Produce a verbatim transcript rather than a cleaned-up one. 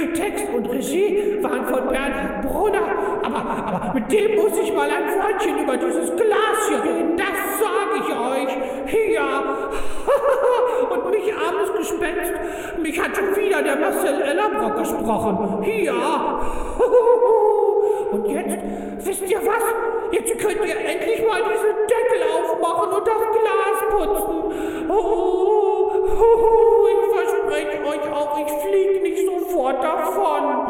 Text und Regie waren von Bernhard Brunner. Aber, aber mit dem muss ich mal ein Wörtchen über dieses Glas hier reden, das sage ich euch. Ja. Und mich, armes Gespenst, mich hat schon wieder der Marcel Ellerbrock gesprochen. Ja. Und jetzt, wisst ihr was? Jetzt könnt ihr endlich mal diese Deckel aufmachen.